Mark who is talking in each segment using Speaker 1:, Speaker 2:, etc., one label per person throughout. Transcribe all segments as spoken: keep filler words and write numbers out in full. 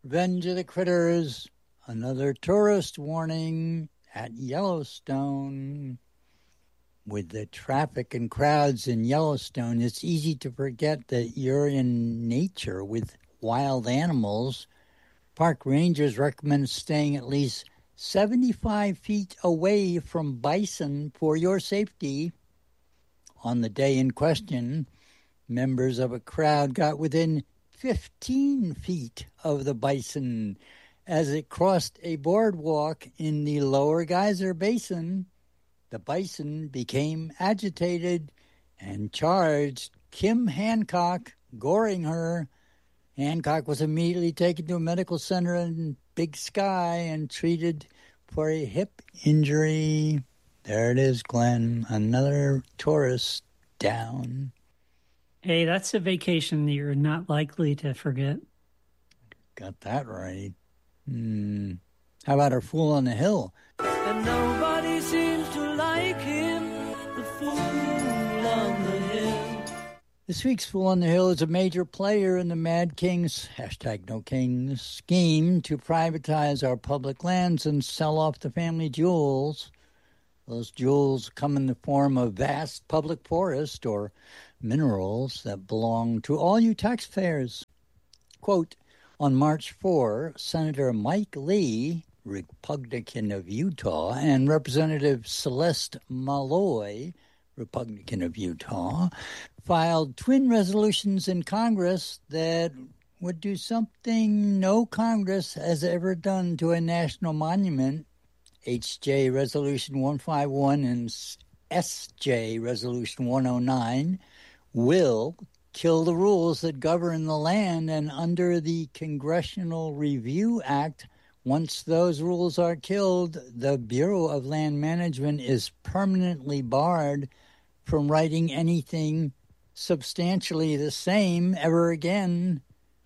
Speaker 1: Revenge of the Critters, another tourist warning at Yellowstone. With the traffic and crowds in Yellowstone, it's easy to forget that you're in nature with wild animals. Park rangers recommend staying at least seventy-five feet away from bison for your safety. On the day in question, members of a crowd got within fifteen feet of the bison as it crossed a boardwalk in the Lower Geyser Basin. The bison became agitated and charged Kim Hancock, goring her. Hancock was immediately taken to a medical center in Big Sky and treated for a hip injury. There it is, Glenn. Another tourist down.
Speaker 2: Hey, that's a vacation that you're not likely to forget.
Speaker 1: Got that right. Hmm. How about our Fool on the Hill?
Speaker 3: And nobody seems to like him, the fool on the hill.
Speaker 1: This week's Fool on the Hill is a major player in the Mad King's, hashtag no kings, scheme to privatize our public lands and sell off the family jewels. Those jewels come in the form of vast public forest or minerals that belong to all you taxpayers. Quote, on March fourth, Senator Mike Lee, Republican of Utah, and Representative Celeste Malloy, Republican of Utah, filed twin resolutions in Congress that would do something no Congress has ever done to a national monument. H J Resolution one fifty-one and S J Resolution one oh nine will kill the rules that govern the land, and under the Congressional Review Act, once those rules are killed, the Bureau of Land Management is permanently barred from writing anything substantially the same ever again.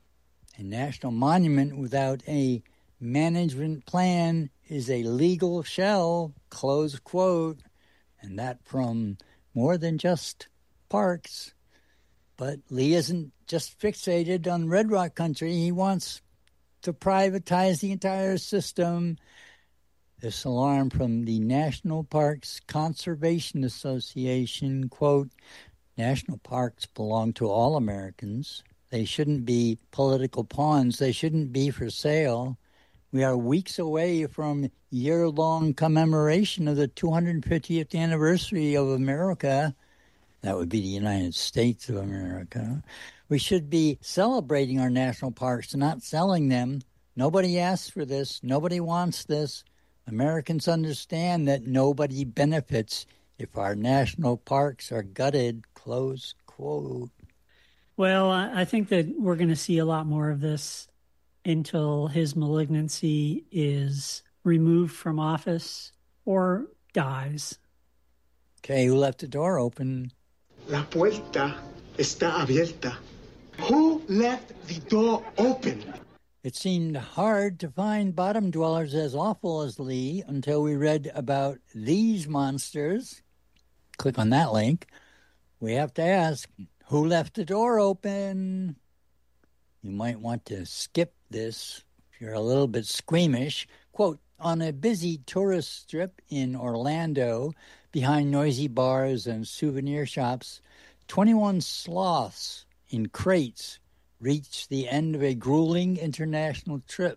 Speaker 1: A national monument without a management plan is a legal shell, close quote, and that from more than just parks. But Lee isn't just fixated on Red Rock country. He wants to privatize the entire system. This alarm from the National Parks Conservation Association, quote, national parks belong to all Americans. They shouldn't be political pawns. They shouldn't be for sale. We are weeks away from year-long commemoration of the two hundred fiftieth anniversary of America. That would be the United States of America. We should be celebrating our national parks, not selling them. Nobody asked for this. Nobody wants this. Americans understand that nobody benefits if our national parks are gutted, close quote.
Speaker 2: Well, I think that we're going to see a lot more of this until his malignancy is removed from office or dies.
Speaker 1: Okay, who left the door open?
Speaker 4: La puerta está abierta. Who left the door open?
Speaker 1: It seemed hard to find bottom dwellers as awful as Lee until we read about these monsters. Click on that link. We have to ask, who left the door open? You might want to skip this if you're a little bit squeamish. Quote, on a busy tourist strip in Orlando, behind noisy bars and souvenir shops, twenty-one sloths in crates reached the end of a grueling international trip.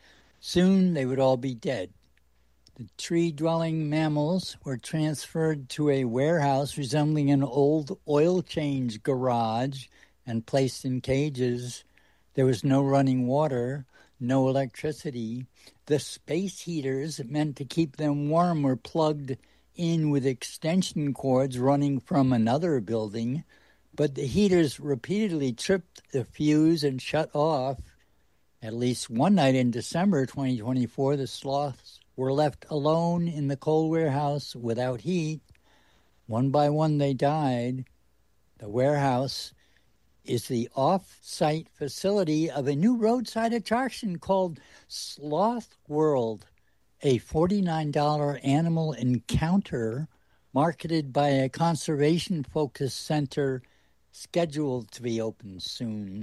Speaker 1: Soon they would all be dead. The tree-dwelling mammals were transferred to a warehouse resembling an old oil change garage and placed in cages. There was no running water, no electricity. The space heaters meant to keep them warm were plugged in with extension cords running from another building, but the heaters repeatedly tripped the fuse and shut off. At least one night in December twenty twenty-four, the sloths were left alone in the cold warehouse without heat. One by one they died. The warehouse is the off-site facility of a new roadside attraction called Sloth World, a forty-nine dollars animal encounter marketed by a conservation-focused center scheduled to be open soon.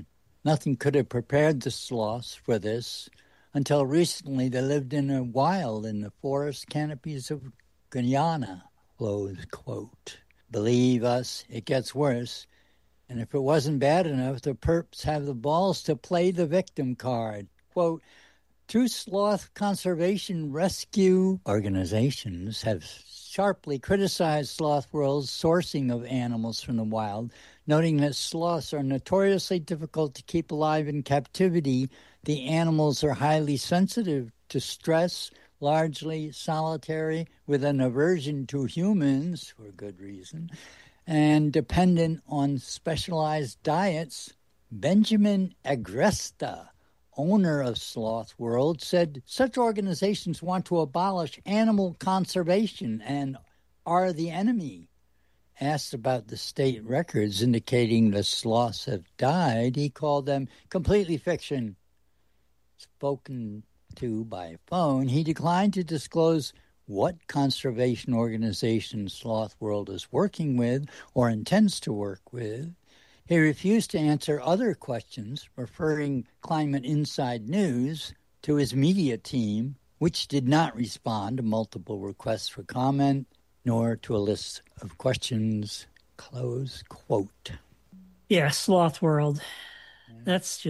Speaker 1: Nothing could have prepared the sloths for this. Until recently, they lived in the wild in the forest canopies of Guyana, close quote. Believe us, it gets worse. And if it wasn't bad enough, the perps have the balls to play the victim card. Quote, two sloth conservation rescue organizations have sharply criticized Sloth World's sourcing of animals from the wild, noting that sloths are notoriously difficult to keep alive in captivity. The animals are highly sensitive to stress, largely solitary, with an aversion to humans, for good reason, and dependent on specialized diets. Benjamin Agresta, owner of Sloth World, said such organizations want to abolish animal conservation and are the enemy. Asked about the state records indicating the sloths have died, he called them completely fiction. Spoken to by phone, he declined to disclose what conservation organization Sloth World is working with or intends to work with. He refused to answer other questions, referring Climate Inside News to his media team, which did not respond to multiple requests for comment, nor to a list of questions, close quote.
Speaker 2: Yeah, Sloth World. That's just